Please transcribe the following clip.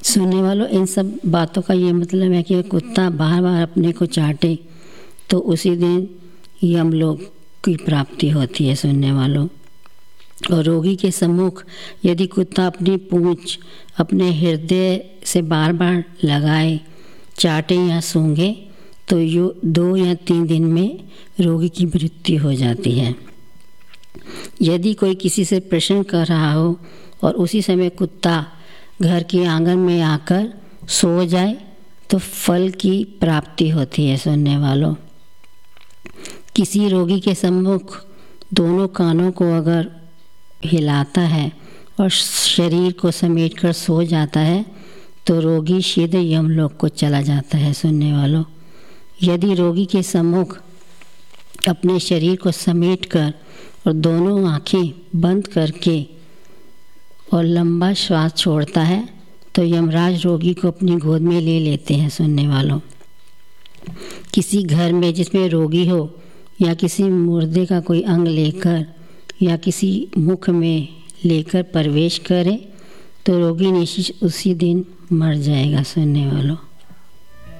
सुनने वालों, इन सब बातों का ये मतलब है कि कुत्ता बार बार अपने को चाटे तो उसी दिन यमलोक की प्राप्ति होती है सुनने वालों। और रोगी के सम्मुख यदि कुत्ता अपनी पूंछ अपने हृदय से बार बार लगाए, चाटे या सूंघे तो 2 या 3 दिन में रोगी की मृत्यु हो जाती है। यदि कोई किसी से प्रश्न कर रहा हो और उसी समय कुत्ता घर के आंगन में आकर सो जाए तो फल की प्राप्ति होती है सुनने वालों। किसी रोगी के सम्मुख दोनों कानों को अगर हिलाता है और शरीर को समेटकर सो जाता है तो रोगी सीधे यमलोक को चला जाता है सुनने वालों। यदि रोगी के सम्मुख अपने शरीर को समेटकर और दोनों आँखें बंद करके और लंबा श्वास छोड़ता है तो यमराज रोगी को अपनी गोद में ले लेते हैं सुनने वालों। किसी घर में जिसमें रोगी हो या किसी मुर्दे का कोई अंग लेकर या किसी मुख में लेकर प्रवेश करे तो रोगी निश्चित उसी दिन मर जाएगा सुनने वालों।